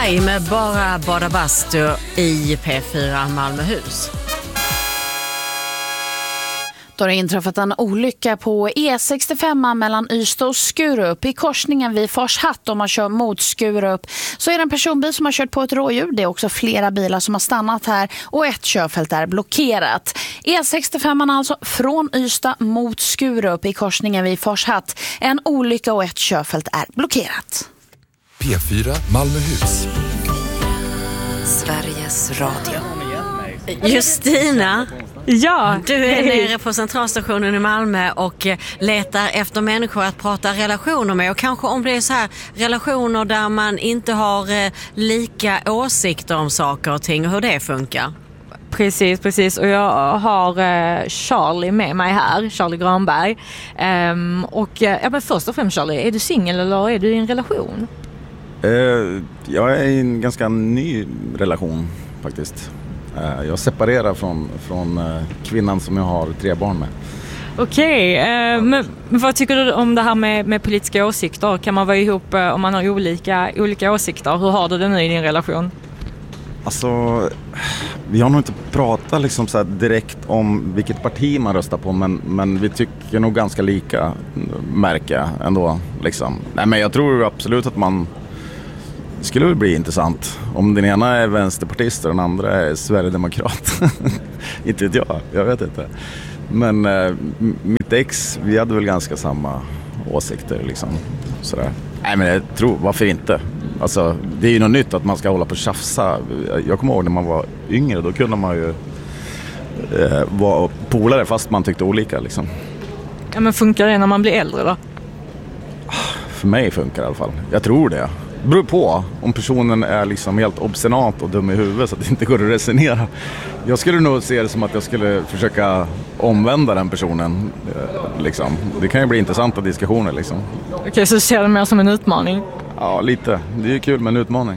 Maj med Bara bada bastu i P4 Malmöhus. Då har det inträffat en olycka på E65 mellan Ystad och Skurup. I korsningen vid Forshatt om man kör mot Skurup så är det en personbil som har kört på ett rådjur. Det är också flera bilar som har stannat här och ett körfält är blockerat. E65 alltså från Ystad mot Skurup i korsningen vid Forshatt. En olycka och ett körfält är blockerat. P4 Malmöhus. Sveriges Radio. Justina, Ja, du är nere på centralstationen i Malmö och letar efter människor att prata relationer med. Och kanske om det är så här relationer där man inte har lika åsikter om saker och ting och hur det funkar. Precis. Och jag har Charlie med mig här, Charlie Granberg. Men först och främst Charlie, är du singel eller är du i en relation? Jag är i en ganska ny relation faktiskt. Jag separerar från kvinnan som jag har 3 barn med. Okej, men vad tycker du om det här med politiska åsikter? Kan man vara ihop om man har olika åsikter? Hur har du det nu i din relation? Alltså, vi har nog inte pratat liksom så här direkt om vilket parti man röstar på, men vi tycker nog ganska lika, märka ändå. Liksom. Nej, men jag tror absolut att det skulle väl bli intressant om den ena är vänsterpartist och den andra är sverigedemokrat. Inte vet jag vet inte. Men mitt ex, vi hade väl ganska samma åsikter liksom. Sådär. Nej, men jag tror, varför inte? Alltså, det är ju något nytt att man ska hålla på och tjafsa. Jag kommer ihåg när man var yngre, då kunde man ju vara polare fast man tyckte olika liksom. Ja, men funkar det när man blir äldre då? För mig funkar det i alla fall. Jag tror det. Det beror på om personen är liksom helt obstinat och dum i huvudet så att det inte går att resonera. Jag skulle nog se det som att jag skulle försöka omvända den personen. Liksom. Det kan ju bli intressanta diskussioner. Liksom. Okej, så ser du mer som en utmaning? Ja, lite. Det är ju kul med en utmaning.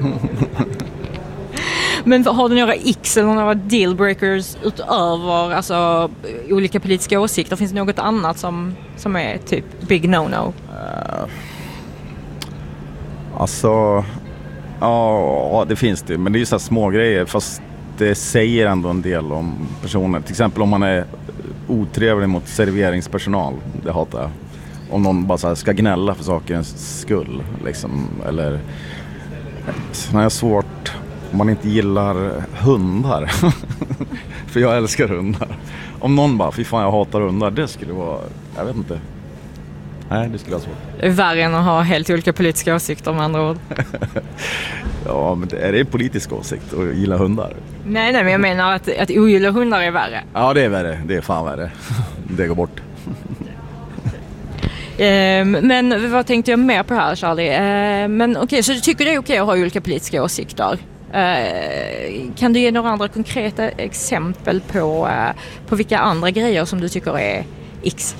Men har du några x eller några dealbreakers utöver alltså, olika politiska åsikter? Finns det något annat som är typ big no-no? Alltså, ja, det finns det. Men det är ju så här små grejer. Fast det säger ändå en del om personen. Till exempel om man är otrevlig mot serveringspersonal. Det hatar jag. Om någon bara så här ska gnälla för sakens skull. Liksom. Eller när jag är svårt om man inte gillar hundar. För jag älskar hundar. Om någon bara, fy fan jag hatar hundar. Det skulle vara, jag vet inte. Nej, det skulle vara svårt. Det är värre än att ha helt olika politiska åsikter med andra ord. Ja, men är det en politisk åsikt att gilla hundar? Nej, men jag menar att ogilla hundar är värre. Ja, det är värre. Det är fan värre. Det går bort. Men vad tänkte jag mer på här, Charlie? Men okej, så du tycker det är okej att ha olika politiska åsikter? Kan du ge några andra konkreta exempel på vilka andra grejer som du tycker är x?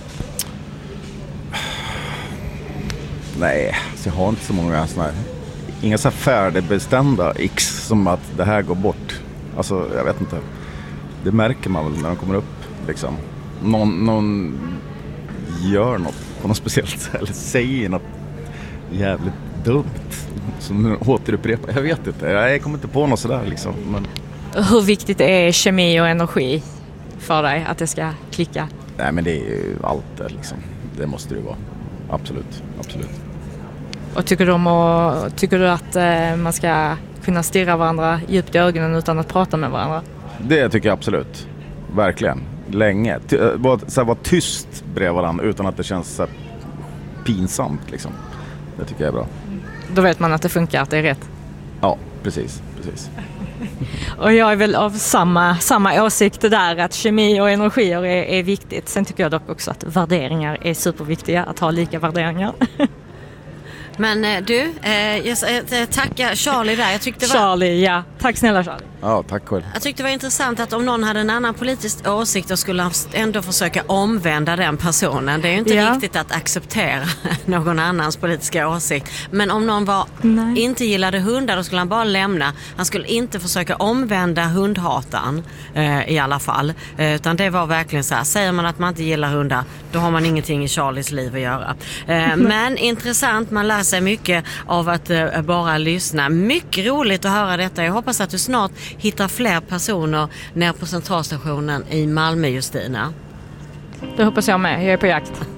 Nej, så jag har inte så många såna här, inga så här färdigbestämda x som att det här går bort. Alltså, jag vet inte. Det märker man väl när de kommer upp liksom. Någon gör något på något speciellt eller säger något jävligt dumt som återupprepar. Jag vet inte. Jag kommer inte på något sådär liksom. Men... Hur viktigt är kemi och energi för dig att det ska klicka? Nej, men det är ju allt det liksom. Det måste det vara. Absolut. Och tycker du att man ska kunna stirra varandra djupt i ögonen utan att prata med varandra? Det tycker jag absolut. Verkligen. Länge. Vara tyst bredvid varandra utan att det känns så pinsamt liksom. Det tycker jag är bra. Då vet man att det funkar, att det är rätt. Ja, precis. Och jag är väl av samma åsikt där, att kemi och energier är viktigt. Sen tycker jag dock också att värderingar är superviktiga, att ha lika värderingar. Men du, jag tackar Charlie där. Jag tyckte Charlie, ja. Tack snälla Charlie. Ja, tack själv. Jag tyckte det var intressant att om någon hade en annan politisk åsikt då skulle han ändå försöka omvända den personen. Det är ju inte riktigt att acceptera någon annans politiska åsikt. Men om någon inte gillade hundar då skulle han bara lämna. Han skulle inte försöka omvända hundhatan i alla fall. Utan det var verkligen så här, säger man att man inte gillar hundar då har man ingenting i Charlies liv att göra. Men intressant, man lär sig mycket av att bara lyssna. Mycket roligt att höra detta. Jag hoppas att du snart hittar fler personer nere på centralstationen i Malmö, Justina. Det hoppas jag med, jag är på jakt.